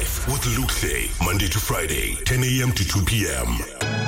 Live with Luke, Monday to Friday, 10 a.m. to 2 p.m.